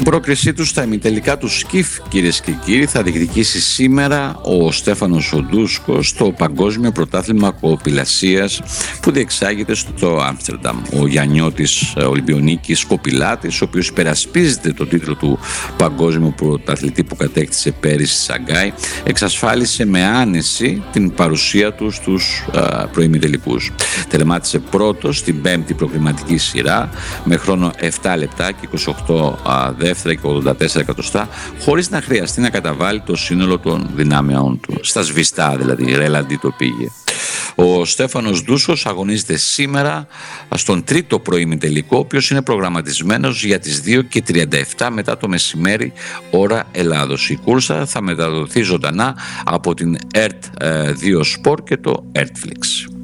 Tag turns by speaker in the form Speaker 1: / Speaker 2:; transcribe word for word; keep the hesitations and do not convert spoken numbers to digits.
Speaker 1: Την πρόκρισή του στα ημιτελικά του σκιφ, κυρίες και κύριοι, θα διεκδικήσει σήμερα ο Στέφανος ο Ντούσκος στο Παγκόσμιο Πρωτάθλημα Κοπηλασίας που διεξάγεται στο Άμστερνταμ. Ο Γιαννιώτης Ολυμπιονίκης Κοπηλάτης, ο οποίος υπερασπίζεται τον τίτλο του Παγκόσμιου Πρωταθλητή που κατέκτησε πέρυσι στη Σαγκάη, εξασφάλισε με άνεση την παρουσία του στους προημιτελικούς. Τερμάτισε πρώτος στην πέμπτη προκριματική σειρά με χρόνο επτά λεπτά και είκοσι οκτώ δεύτερα και ογδόντα τέσσερα εκατοστά, χωρίς να χρειαστεί να καταβάλει το σύνολο των δυνάμεών του. Στα σβηστά δηλαδή, ρελαντί το πήγε. Ο Στέφανος Ντούσκος αγωνίζεται σήμερα στον τρίτο προημιτελικό, ο οποίος είναι προγραμματισμένος για τις δύο και τριάντα επτά μετά το μεσημέρι ώρα Ελλάδος. Η κούρσα θα μεταδοθεί ζωντανά από την ΕΡΤ δύο Sport και το Ertflix.